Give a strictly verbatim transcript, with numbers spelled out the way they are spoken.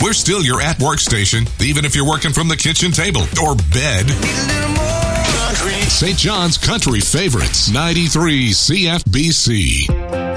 we're still your at-work station, even if you're working from the kitchen table or bed. Saint John's Country Favorites, ninety-three C F B C.